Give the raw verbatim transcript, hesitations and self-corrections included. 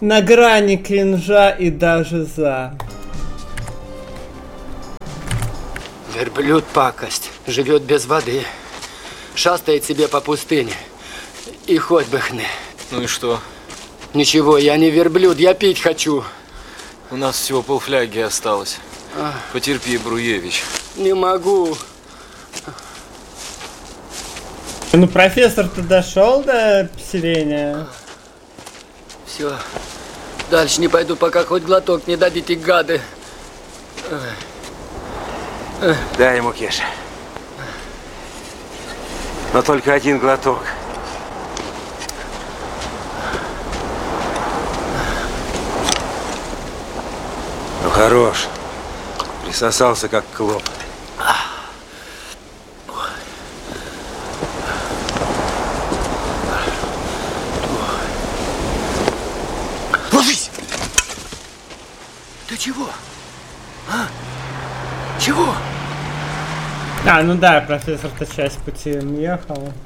на грани кринжа и даже за. Верблюд пакость, живет без воды, шастает себе по пустыне, и хоть бы хны. Ну и что? Ничего, я не верблюд, я пить хочу. У нас всего полфляги осталось. А. Потерпи, Бруевич. Не могу. Ну, профессор-то дошел до поселения. Все, дальше не пойду, пока хоть глоток не дадите, гады. Дай ему, Кеша. Но только один глоток. Ну, хорош. Присосался, как клоп. Ложись! Ты чего? А? Чего? А, ну да, профессор-то часть пути ехал.